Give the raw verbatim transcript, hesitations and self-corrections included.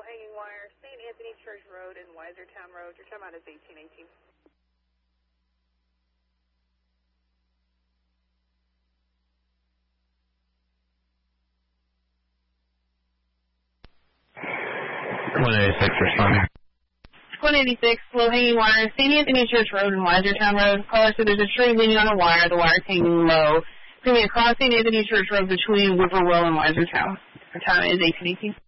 hanging wire, Saint Anthony Church Road and Weisertown Road. Your timeout is eighteen eighteen. one eighty-six responding. one eighty-six, low hanging wire, Saint Anthony Church Road and Weisertown Road. Caller said there's a tree leaning on a wire. The wire's hanging low. It's going to be across Saint Anthony Church Road between Whippoorwill and Weisertown. Our time is eighteen eighteen.